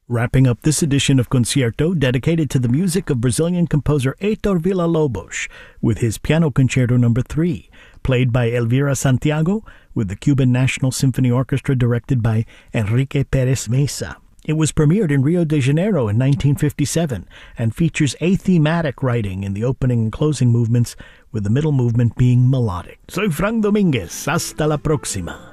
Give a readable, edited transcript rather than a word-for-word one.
Wrapping up this edition of Concierto dedicated to the music of Brazilian composer Heitor Villa-Lobos with his Piano Concerto No. 3, played by Elvira Santiago with the Cuban National Symphony Orchestra directed by Enrique Pérez Mesa. It was premiered in Rio de Janeiro in 1957 and features athematic writing in the opening and closing movements, with the middle movement being melodic. Soy Frank Dominguez. Hasta la próxima.